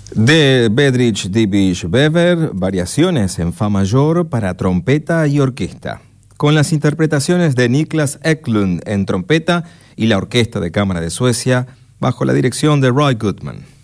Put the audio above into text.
De Bedřich Dybiš Weber, variaciones en fa mayor para trompeta y orquesta, con las interpretaciones de Niklas Eklund en trompeta y la Orquesta de Cámara de Suecia, bajo la dirección de Roy Goodman.